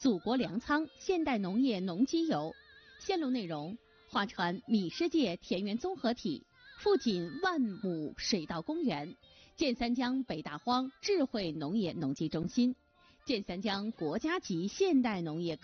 祖国粮仓现代农业农机游。线路内容：划船米世界田园综合体，富锦万亩水稻公园，建三江北大荒智慧农业农机中心，建三江国家级现代农业